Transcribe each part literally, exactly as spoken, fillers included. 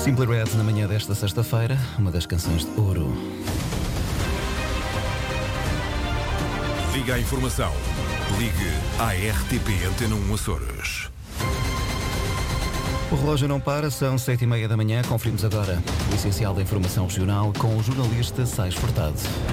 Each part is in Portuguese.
Simply Red na manhã desta sexta-feira, uma das canções de ouro. Liga à informação. Ligue à R T P Antena um Açores. O relógio não para, são sete e meia da manhã. Conferimos agora o essencial da informação regional com o jornalista Sais Furtado.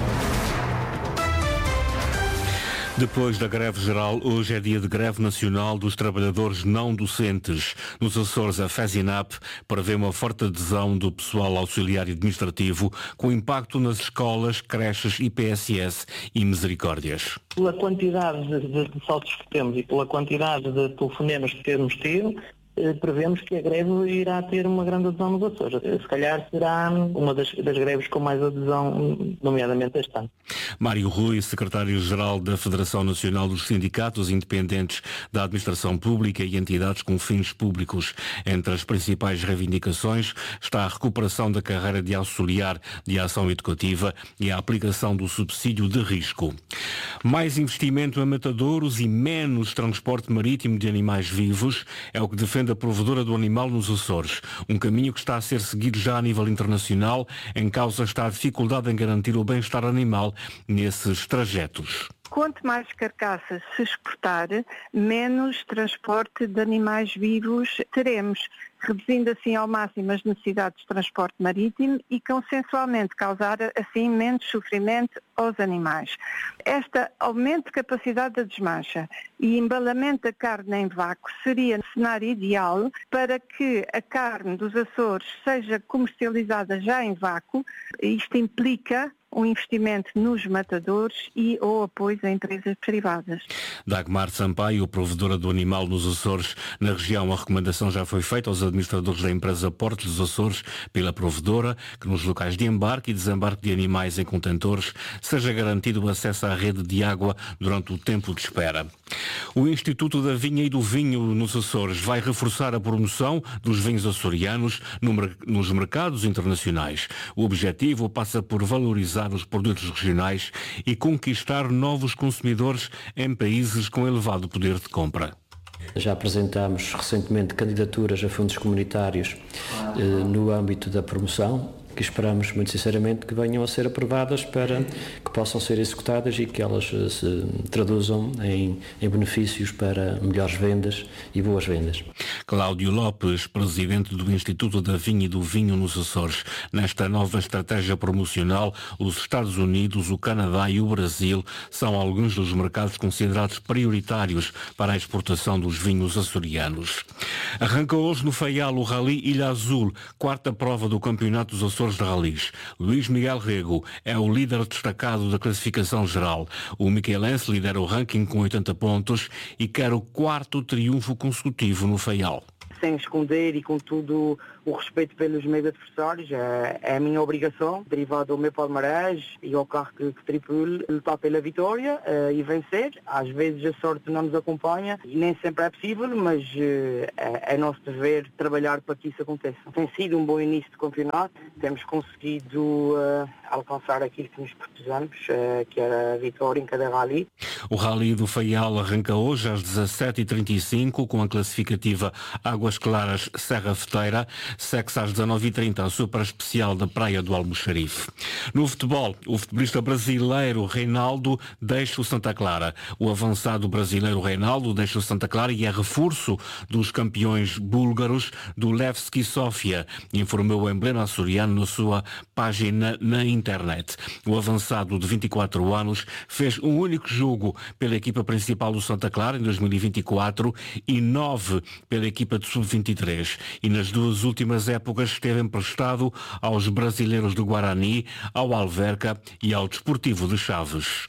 Depois da greve geral, hoje é dia de greve nacional dos trabalhadores não docentes. Nos Açores, a FESINAP prevê uma forte adesão do pessoal auxiliar e administrativo, com impacto nas escolas, creches, I P S S e misericórdias. Pela quantidade de, de, de saltos que temos e pela quantidade de telefonemas que temos tido, prevemos que a greve irá ter uma grande adesão nos Açores. Se calhar será uma das, das greves com mais adesão, nomeadamente este ano. Mário Rui, secretário-geral da Federação Nacional dos Sindicatos Independentes da Administração Pública e entidades com fins públicos. Entre as principais reivindicações está a recuperação da carreira de auxiliar de ação educativa e a aplicação do subsídio de risco. Mais investimento em matadouros e menos transporte marítimo de animais vivos é o que defende a provedora do animal nos Açores. Um caminho que está a ser seguido já a nível internacional. Em causa está a dificuldade em garantir o bem-estar animal nesses trajetos. Quanto mais carcaças se exportar, menos transporte de animais vivos teremos, reduzindo assim ao máximo as necessidades de transporte marítimo e consensualmente causar assim menos sofrimento aos animais. Este aumento de capacidade da desmancha e embalamento da carne em vácuo seria o cenário ideal para que a carne dos Açores seja comercializada já em vácuo. Isto implica um investimento nos matadores e ou apoio a empresas privadas. Dagmar Sampaio, provedora do animal nos Açores. Na região, a recomendação já foi feita aos administradores da empresa Portos dos Açores pela provedora que nos locais de embarque e desembarque de animais em contentores seja garantido o acesso à rede de água durante o tempo de espera. O Instituto da Vinha e do Vinho nos Açores vai reforçar a promoção dos vinhos açorianos no, nos mercados internacionais. O objetivo passa por valorizar os produtos regionais e conquistar novos consumidores em países com elevado poder de compra. Já apresentámos recentemente candidaturas a fundos comunitários eh, no âmbito da promoção, que esperamos muito sinceramente que venham a ser aprovadas para que possam ser executadas e que elas se traduzam em, em benefícios para melhores vendas e boas vendas. Cláudio Lopes, presidente do Instituto da Vinha e do Vinho nos Açores. Nesta nova estratégia promocional, os Estados Unidos, o Canadá e o Brasil são alguns dos mercados considerados prioritários para a exportação dos vinhos açorianos. Arranca hoje no Faial o Rally Ilha Azul, quarta prova do Campeonato dos Açores de Rallys. Luís Miguel Rego é o líder destacado da classificação geral. O miquelense lidera o ranking com oitenta pontos e quer o quarto triunfo consecutivo no Faial. Sem esconder e com tudo o respeito pelos meus adversários, é, é a minha obrigação, derivado do meu palmarés e ao carro que, que tripule, lutar pela vitória uh, e vencer. Às vezes a sorte não nos acompanha e nem sempre é possível, mas uh, é, é nosso dever trabalhar para que isso aconteça. Tem sido um bom início de campeonato, temos conseguido uh, alcançar aquilo que nos propusemos, uh, que era a vitória em cada rally. O Rally do Faial arranca hoje às dezassete e trinta e cinco com a classificativa Águas Claras Serra Feteira. Segue-se às dezanove e trinta a Super Especial da Praia do Almoxarife. No futebol, o futebolista brasileiro Reinaldo deixa o Santa Clara. O avançado brasileiro Reinaldo deixa o Santa Clara e é reforço dos campeões búlgaros do Levski Sofia, informou o emblema açoriano na sua página na internet. O avançado de vinte e quatro anos fez um único jogo pela equipa principal do Santa Clara em dois mil e vinte e quatro e nove pela equipa de sub vinte e três. E nas duas últimas épocas esteve emprestado aos brasileiros do Guarani, ao Alverca e ao Desportivo de Chaves.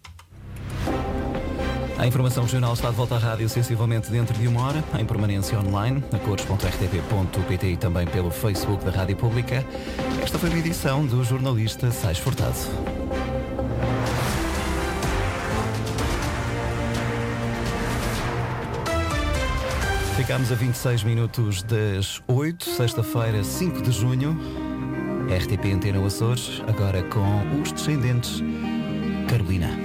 A informação regional está de volta à rádio sensivelmente dentro de uma hora, em permanência online, na cores ponto r t p ponto p t e também pelo Facebook da Rádio Pública. Esta foi a edição do jornalista Sais Furtado. Ficámos a vinte e seis minutos das oito, sexta-feira, cinco de junho. R T P Antena Açores, agora com os descendentes. Carolina.